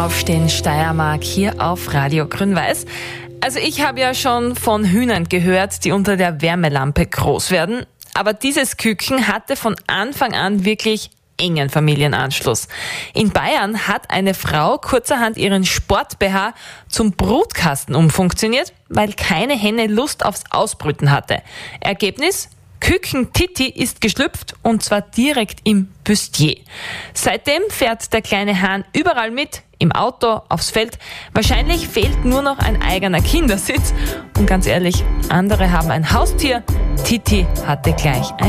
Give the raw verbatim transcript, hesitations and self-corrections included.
Aufstehen Steiermark hier auf Radio Grün-Weiß. Also ich habe ja schon von Hühnern gehört, die unter der Wärmelampe groß werden. Aber dieses Küken hatte von Anfang an wirklich engen Familienanschluss. In Bayern hat eine Frau kurzerhand ihren Sport-B H zum Brutkasten umfunktioniert, weil keine Henne Lust aufs Ausbrüten hatte. Ergebnis? Küken Titi ist geschlüpft und zwar direkt im Bustier. Seitdem fährt der kleine Hahn überall mit, im Auto, aufs Feld. Wahrscheinlich fehlt nur noch ein eigener Kindersitz. Und ganz ehrlich, andere haben ein Haustier. Titi hatte gleich ein